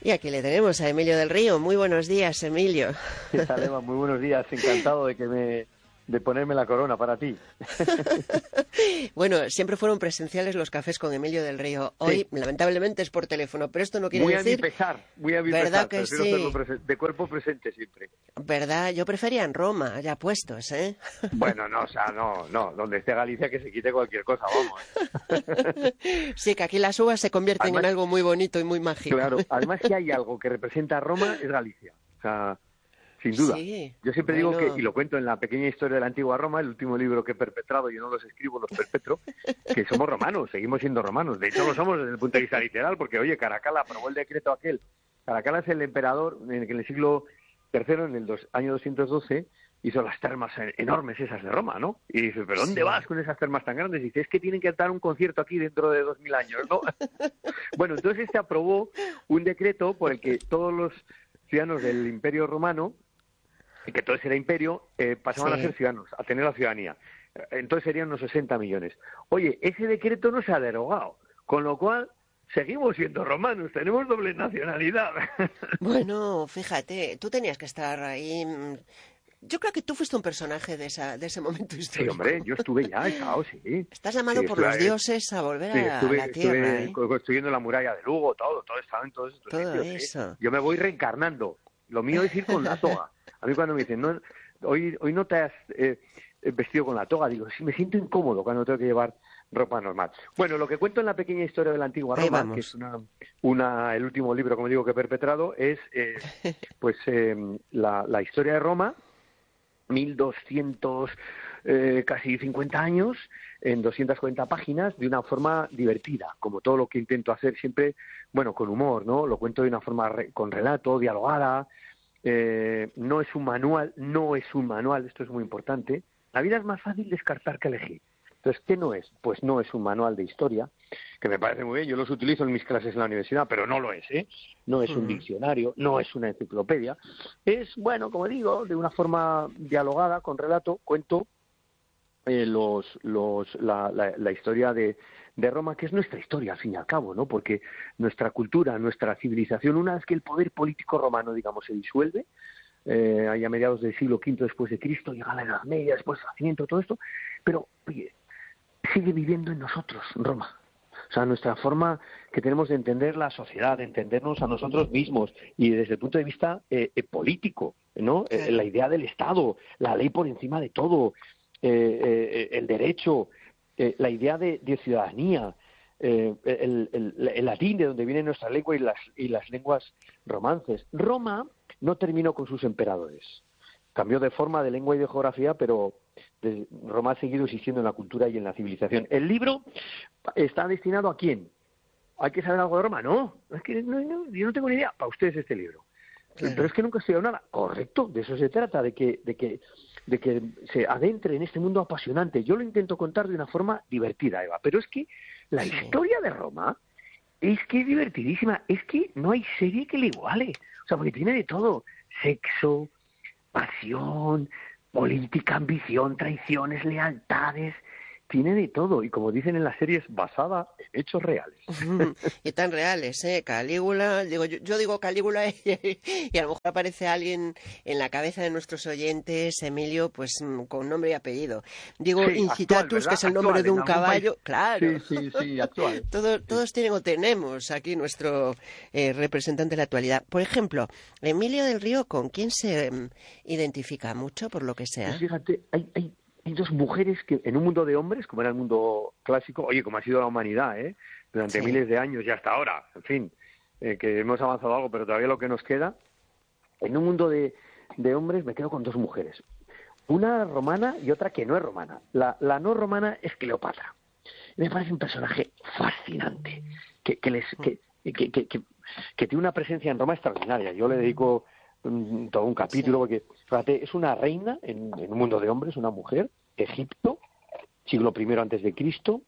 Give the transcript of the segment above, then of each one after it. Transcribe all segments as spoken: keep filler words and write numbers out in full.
Y aquí le tenemos a Emilio del Río. Muy buenos días, Emilio. ¿Qué tal, Eva? Muy buenos días. Encantado de que me de ponerme la corona para ti. Bueno, siempre fueron presenciales los cafés con Emilio del Río. Hoy, Sí. lamentablemente, es por teléfono, pero esto no quiere Muy decir... a mi pesar, muy a mi ¿Verdad pesar. que Prefiero sí? hacerlo presen- de cuerpo presente siempre. ¿Verdad? Yo prefería en Roma, ya puestos, ¿eh? Bueno, no, o sea, no, no. Donde esté Galicia que se quite cualquier cosa, vamos. Sí, que aquí las uvas se convierten Además, en algo muy bonito y muy mágico. claro, además si hay algo que representa a Roma es Galicia. O sea, sin duda. Sí, Yo siempre digo que, bueno. y lo cuento en la pequeña historia de la antigua Roma, el último libro que he perpetrado, yo no los escribo, los perpetro, que somos romanos, seguimos siendo romanos. De hecho, lo somos desde el punto de vista literal, porque, oye, Caracalla aprobó el decreto aquel. Caracalla es el emperador en el siglo tercero, en el dos, año doscientos doce, hizo las termas enormes esas de Roma, ¿no? Y dice, ¿pero dónde Sí. vas con esas termas tan grandes? Y dice, es que tienen que dar un concierto aquí dentro de dos mil años, ¿no? Bueno, entonces este aprobó un decreto por el que todos los ciudadanos del Imperio Romano, que entonces era imperio, eh, pasaban Sí. a ser ciudadanos, a tener la ciudadanía. Entonces serían unos sesenta millones. Oye, ese decreto no se ha derogado, con lo cual seguimos siendo romanos, tenemos doble nacionalidad. Bueno, fíjate, tú tenías que estar ahí. Yo creo que tú fuiste un personaje de, esa, de ese momento Sí, histórico. hombre, yo estuve ya, he estado, sí. Estás llamado Sí, por estuve, los dioses a volver sí, a, estuve, la tierra, estuve ¿eh? construyendo la muralla de Lugo, todo, todo estaba en todos estos Todo sitios, ¿eh? eso. Yo me voy reencarnando. Lo mío es ir con la toga. A mí cuando me dicen, no, hoy, hoy no te has eh, vestido con la toga, digo, sí, me siento incómodo cuando tengo que llevar ropa normal. Bueno, lo que cuento en la pequeña historia de la antigua Ahí Roma, vamos. que es una, una, el último libro, como digo, que he perpetrado, es eh, pues eh, la, la historia de Roma, mil doscientos, eh, casi cincuenta años, en doscientas cuarenta páginas, de una forma divertida, como todo lo que intento hacer siempre, bueno, con humor, ¿no? Lo cuento de una forma re, con relato, dialogada. Eh, no es un manual, no es un manual, esto es muy importante. La vida es más fácil descartar que elegir. Entonces, ¿qué no es? Pues no es un manual de historia, que me parece muy bien, yo los utilizo en mis clases en la universidad, pero no lo es, ¿eh? No es un diccionario, no es una enciclopedia. Es, bueno, como digo, de una forma dialogada, con relato, cuento eh, los, los, la, la, la historia de, de Roma, que es nuestra historia, al fin y al cabo, ¿no? Porque nuestra cultura, nuestra civilización, una vez que el poder político romano, digamos, se disuelve, eh, ahí a mediados del siglo quinto después de Cristo, llega la Edad Media, después el Renacimiento, todo esto, pero, oye, sigue viviendo en nosotros, Roma. O sea, nuestra forma que tenemos de entender la sociedad, de entendernos a nosotros mismos y desde el punto de vista eh, eh, político, ¿no? Claro. Eh, la idea del Estado, la ley por encima de todo, eh, eh, el derecho, eh, la idea de, de ciudadanía, eh, el, el, el latín de donde viene nuestra lengua y las, y las lenguas romances. Roma no terminó con sus emperadores. Cambió de forma, de lengua y de geografía, pero Roma ha seguido existiendo en la cultura y en la civilización. ¿El libro está destinado a quién? ¿Hay que saber algo de Roma? No, es que no, no, yo no tengo ni idea. Para ustedes este libro. Claro. Pero es que nunca he estudiado nada. Correcto, de eso se trata, de que, de que, de que se adentre en este mundo apasionante. Yo lo intento contar de una forma divertida, Eva. Pero es que la sí. historia de Roma es que es divertidísima. Es que no hay serie que le iguale. O sea, porque tiene de todo. Sexo, pasión, política, ambición, traiciones, lealtades, tiene de todo. Y como dicen en las series, basada en hechos reales. Y tan reales, ¿eh? Calígula, digo, yo, yo digo Calígula y, y a lo mejor aparece alguien en la cabeza de nuestros oyentes, Emilio, pues con nombre y apellido. Digo sí, Incitatus, actual, que es el nombre actual, de un caballo. País. Claro. Sí, sí, sí, actual. Todos, todos tienen o tenemos aquí nuestro eh, representante de la actualidad. Por ejemplo, Emilio del Río, ¿con quién se um, identifica mucho, por lo que sea? Pues fíjate, hay, hay, hay dos mujeres que en un mundo de hombres, como era el mundo clásico, oye, como ha sido la humanidad, ¿eh? Durante sí. miles de años y hasta ahora, en fin, eh, que hemos avanzado algo, pero todavía lo que nos queda, en un mundo de, de hombres me quedo con dos mujeres. Una romana y otra que no es romana. La, la no romana es Cleopatra. Me parece un personaje fascinante, que, que, les, que, que, que, que, que tiene una presencia en Roma extraordinaria. Yo le dedico un, todo un capítulo, sí. porque fíjate, es una reina en, en un mundo de hombres, una mujer, Egipto, siglo primero antes de Cristo.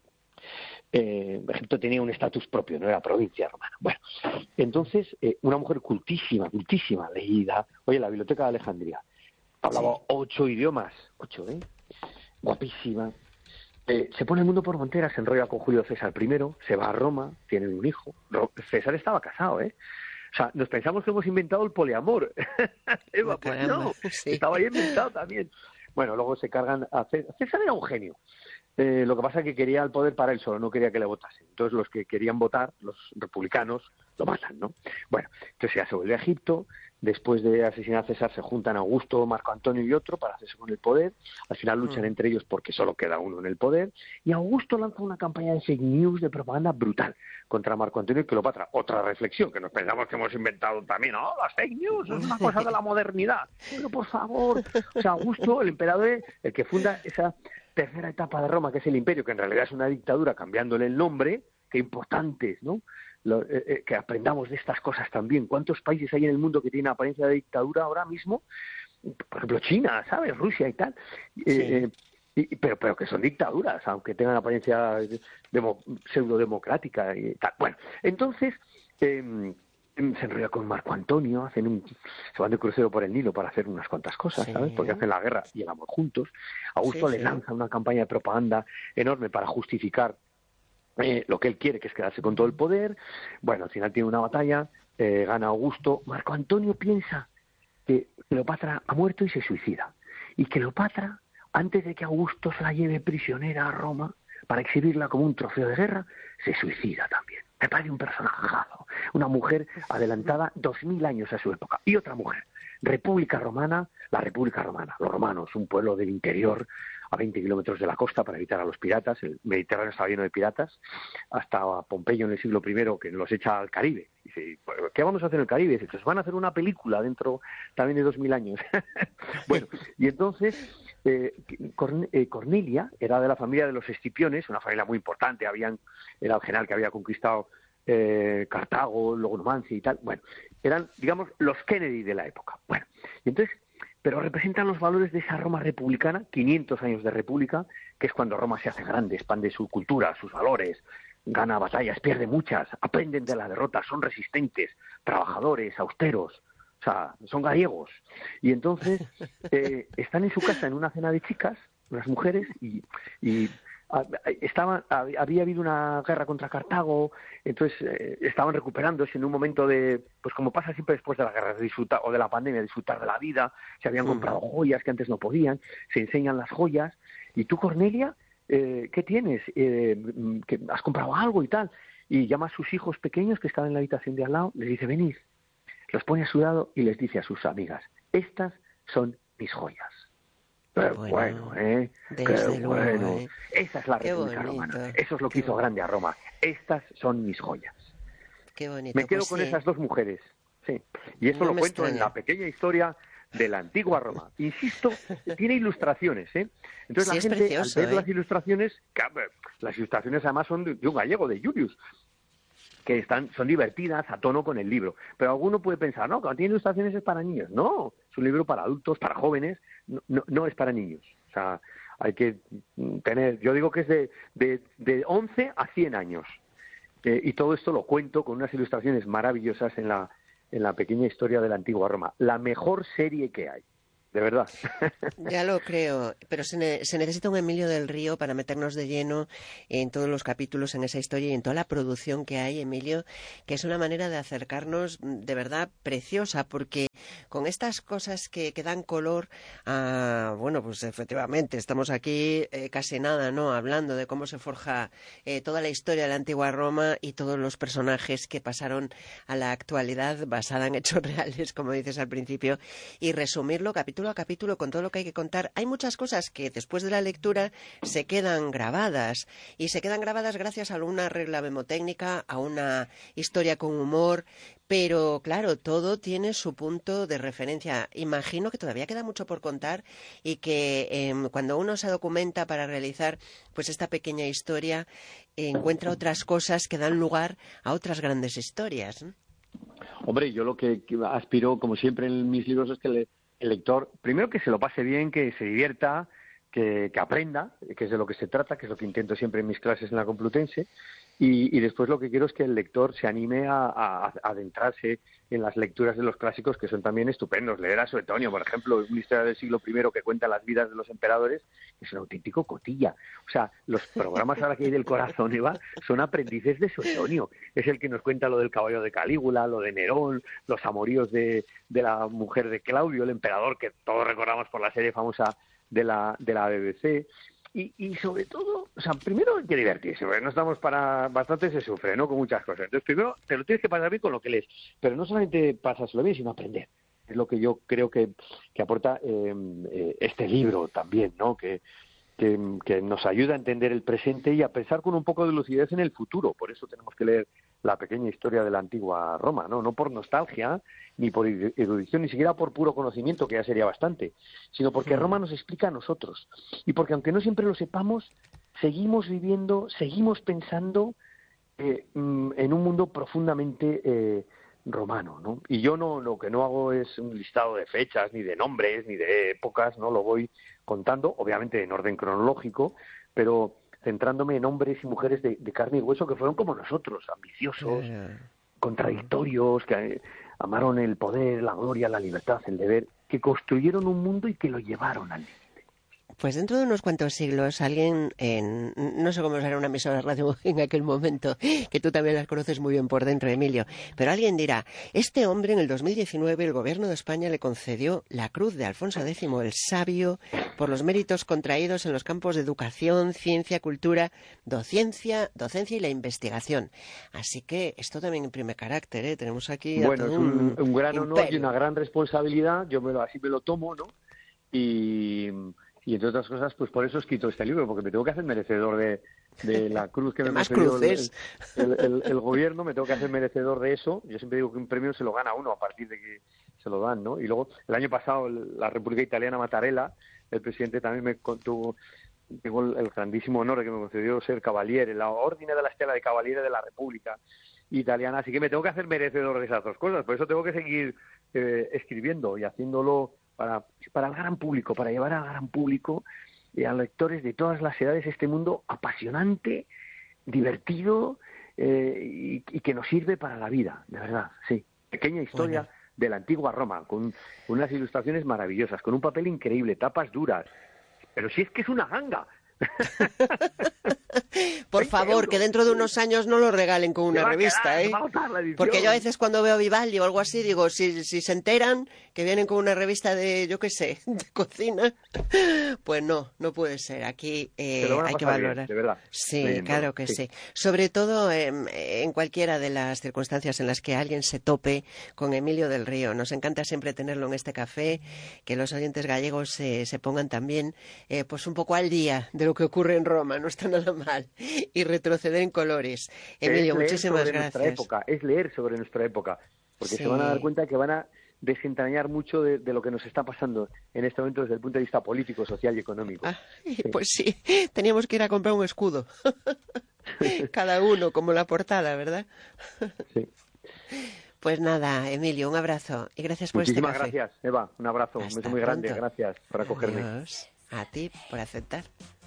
Eh, Egipto tenía un estatus propio, no era provincia romana. Bueno, entonces, eh, una mujer cultísima, cultísima, leída. Oye, la Biblioteca de Alejandría. Hablaba sí. ocho idiomas, ocho, ¿eh? Guapísima. Eh, se pone el mundo por monteras, se enrolla con Julio César primero, se va a Roma, tienen un hijo. Ro- César estaba casado, ¿eh? sea, nos pensamos que hemos inventado el poliamor. Eva, pues no, sí. Estaba ahí inventado también. Bueno, luego se cargan a César. César era un genio. Eh, lo que pasa es que quería el poder para él solo, no quería que le votasen. Entonces los que querían votar, los republicanos, lo matan, ¿no? Bueno, entonces ya se vuelve a Egipto. Después de asesinar a César se juntan Augusto, Marco Antonio y otro para hacerse con el poder. Al final luchan mm. entre ellos porque solo queda uno en el poder. Y Augusto lanza una campaña de fake news, de propaganda brutal contra Marco Antonio y Cleopatra. Otra reflexión que nos pensamos que hemos inventado también. ¡Oh, las fake news! Es una cosa de la modernidad. Pero por favor, o sea, Augusto, el emperador, el que funda esa tercera etapa de Roma, que es el imperio, que en realidad es una dictadura, cambiándole el nombre, qué importantes, ¿no? Lo, eh, eh, que aprendamos de estas cosas también. ¿Cuántos países hay en el mundo que tienen apariencia de dictadura ahora mismo? Por ejemplo, China, ¿sabes? Rusia y tal. Sí. Eh, y, pero, pero que son dictaduras, aunque tengan apariencia demo, pseudo-democrática y tal. Bueno, entonces eh, se enrolla con Marco Antonio, hacen un, se van de crucero por el Nilo para hacer unas cuantas cosas, sí. ¿sabes? Porque hacen la guerra y el amor juntos. Augusto sí, le sí. lanza una campaña de propaganda enorme para justificar Eh, lo que él quiere, que es quedarse con todo el poder. Bueno, al final tiene una batalla, eh, gana Augusto. Marco Antonio piensa que Cleopatra ha muerto y se suicida. Y Cleopatra, antes de que Augusto se la lleve prisionera a Roma para exhibirla como un trofeo de guerra, se suicida también. Me parece un personajazo. Una mujer adelantada dos mil años a su época. Y otra mujer, República Romana, la República Romana, los romanos, un pueblo del interior a veinte kilómetros de la costa para evitar a los piratas. El Mediterráneo estaba lleno de piratas, hasta Pompeyo en el siglo primero, que los echa al Caribe. Dice, ¿qué vamos a hacer en el Caribe? Dice, pues van a hacer una película dentro también de dos mil años. Bueno, y entonces eh, Cornelia era de la familia de los Escipiones, una familia muy importante. Habían, era el general que había conquistado eh, Cartago, luego Numancia y tal. Bueno, eran, digamos, los Kennedy de la época. Bueno, y entonces... pero representan los valores de esa Roma republicana, quinientos años de república, que es cuando Roma se hace grande, expande su cultura, sus valores, gana batallas, pierde muchas, aprenden de la derrota, son resistentes, trabajadores, austeros, o sea, son gallegos. Y entonces eh, están en su casa en una cena de chicas, unas mujeres, y... y Estaba, había habido una guerra contra Cartago, entonces eh, estaban recuperándose en un momento de, pues como pasa siempre después de la guerra, de disfrutar, o de la pandemia, disfrutar de la vida. Se habían comprado joyas que antes no podían, se enseñan las joyas. Y tú, Cornelia, eh, ¿qué tienes? Eh, ¿que ¿Has comprado algo y tal? Y llama a sus hijos pequeños que estaban en la habitación de al lado, les dice, venid, los pone a su lado y les dice a sus amigas, estas son mis joyas. Qué bueno, bueno, ¿eh? Qué luego, bueno. ¿eh? Esa es la Qué República bonito. Romana. Eso es lo que Qué hizo bonito. grande a Roma. Estas son mis joyas. Qué bonito. Me quedo pues con sí. esas dos mujeres. Sí. Y eso no lo cuento extraña. en la pequeña historia de la antigua Roma. Insisto, tiene ilustraciones, ¿eh? Entonces sí, la es gente, precioso, al ver ¿eh? las ilustraciones, las ilustraciones además son de, de un gallego, de Julius, que están, son divertidas, a tono con el libro. Pero alguno puede pensar, no, cuando tiene ilustraciones es para niños. No, es un libro para adultos, para jóvenes, no, no, no es para niños. O sea, hay que tener, yo digo que es de, de, de once a cien años. Eh, y todo esto lo cuento con unas ilustraciones maravillosas en la, en la pequeña historia de la antigua Roma. La mejor serie que hay. De verdad. Ya lo creo, pero se, ne se necesita un Emilio del Río para meternos de lleno en todos los capítulos, en esa historia y en toda la producción que hay, Emilio, que es una manera de acercarnos de verdad preciosa, porque con estas cosas que, que dan color a, bueno, pues efectivamente, estamos aquí eh, casi nada, ¿no? Hablando de cómo se forja eh, toda la historia de la antigua Roma y todos los personajes que pasaron a la actualidad basada en hechos reales, como dices al principio, y resumirlo capítulo a capítulo con todo lo que hay que contar. Hay muchas cosas que después de la lectura se quedan grabadas y se quedan grabadas gracias a una regla memotécnica, a una historia con humor, pero claro, todo tiene su punto de referencia. Imagino que todavía queda mucho por contar y que eh, cuando uno se documenta para realizar pues esta pequeña historia, eh, encuentra otras cosas que dan lugar a otras grandes historias, ¿no? Hombre, yo lo que aspiro, como siempre en mis libros, es que le el lector, primero que se lo pase bien, que se divierta, que, que aprenda, que es de lo que se trata, que es lo que intento siempre en mis clases en la Complutense, Y, y después lo que quiero es que el lector se anime a, a, a adentrarse en las lecturas de los clásicos, que son también estupendos. Leer a Suetonio, por ejemplo, una historia del siglo primero que cuenta las vidas de los emperadores, es un auténtico cotilla. O sea, los programas ahora que hay del Corazón, Eva, son aprendices de Suetonio. Es el que nos cuenta lo del caballo de Calígula, lo de Nerón, los amoríos de, de la mujer de Claudio, el emperador, que todos recordamos por la serie famosa de la, de la B B C. Y, y sobre todo, o sea, primero hay que divertirse, porque no estamos para... Bastante se sufre, ¿no?, con muchas cosas. Entonces, primero te lo tienes que pasar bien con lo que lees, pero no solamente pasárselo bien, sino aprender. Es lo que yo creo que, que aporta eh, eh, este libro también, ¿no?, que, que, que nos ayuda a entender el presente y a pensar con un poco de lucidez en el futuro. Por eso tenemos que leer la pequeña historia de la antigua Roma, ¿no? No por nostalgia, ni por erudición, ni siquiera por puro conocimiento, que ya sería bastante, sino porque Roma nos explica a nosotros. Y porque aunque no siempre lo sepamos, seguimos viviendo, seguimos pensando eh, en un mundo profundamente eh, romano, ¿no? Y yo no, lo que no hago es un listado de fechas, ni de nombres, ni de épocas, no lo voy contando, obviamente en orden cronológico, pero centrándome en hombres y mujeres de, de carne y hueso que fueron como nosotros, ambiciosos, yeah. contradictorios, que amaron el poder, la gloria, la libertad, el deber, que construyeron un mundo y que lo llevaron al límite. Pues dentro de unos cuantos siglos, alguien, en, no sé cómo era una emisora de radio en aquel momento, que tú también las conoces muy bien por dentro, Emilio, pero alguien dirá, este hombre en el dos mil diecinueve el gobierno de España le concedió la Cruz de Alfonso X el Sabio por los méritos contraídos en los campos de educación, ciencia, cultura, docencia, docencia y la investigación. Así que esto también imprime carácter, ¿eh? Tenemos aquí bueno, a todo es un, un, un gran imperio. honor y una gran responsabilidad, yo me lo, así me lo tomo, ¿no? Y... Y entre otras cosas, pues por eso he escrito este libro, porque me tengo que hacer merecedor de, de la cruz que me más concedió cruces. El, el, el, el gobierno, me tengo que hacer merecedor de eso. Yo siempre digo que un premio se lo gana uno a partir de que se lo dan, ¿no? Y luego, el año pasado, la República Italiana Mattarella, el presidente también me tuvo, tengo el, el grandísimo honor de que me concedió ser cavaliere, la Ordine de la Stella de Cavaliere de la República Italiana, así que me tengo que hacer merecedor de esas dos cosas, por eso tengo que seguir eh, escribiendo y haciéndolo para, para el gran público, para llevar al gran público y a lectores de todas las edades este mundo apasionante, divertido eh, y, y que nos sirve para la vida, de verdad, sí. Pequeña historia bueno. de la antigua Roma, con unas ilustraciones maravillosas, con un papel increíble, tapas duras, pero si es que es una ganga. Por favor, que dentro de unos años no lo regalen con una revista, ¿eh? Porque yo a veces cuando veo Vivaldi o algo así digo, si, si se enteran que vienen con una revista de, yo qué sé, de cocina, pues no, no puede ser. Aquí eh, hay que valorar. Bien, de verdad. Sí, bien, claro no, que sí. sí. Sobre todo eh, en cualquiera de las circunstancias en las que alguien se tope con Emilio del Río. Nos encanta siempre tenerlo en este café, que los oyentes gallegos eh, se pongan también eh, pues un poco al día de lo que ocurre en Roma, no está nada mal, y retroceder en colores. Emilio, es leer muchísimas sobre gracias. Nuestra época, es leer sobre nuestra época, porque sí. se van a dar cuenta que van a desentrañar mucho de, de lo que nos está pasando en este momento desde el punto de vista político, social y económico. Ah, sí. Pues sí, teníamos que ir a comprar un escudo, cada uno como la portada, ¿verdad? Sí. Pues nada, Emilio, un abrazo y gracias por Muchísimas este café. gracias, Eva, un abrazo, Hasta un beso muy pronto. grande, gracias por acogerme. Adiós. A ti por aceptar.